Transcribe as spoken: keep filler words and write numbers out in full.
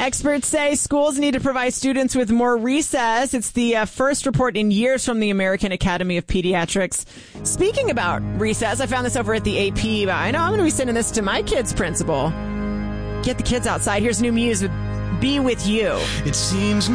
Experts say schools need to provide students with more recess. It's the uh, first report in years from the American Academy of Pediatrics. Speaking about recess, I found this over at the A P. I know I'm going to be sending this to my kids' principal. Get the kids outside. Here's new Muse with Be With You. It seems